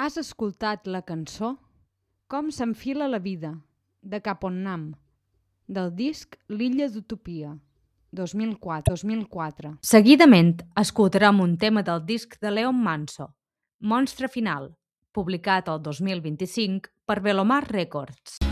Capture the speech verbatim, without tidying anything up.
Has escoltat la cançó Com s'enfila la vida, de Cap on Nam, del disc L'illa d'Utopia, dos mil quatre. Seguidament escoltarem un tema del disc de Leon Manso, Monstre Final, publicat el dos mil vint-i-cinc per Velomar Records.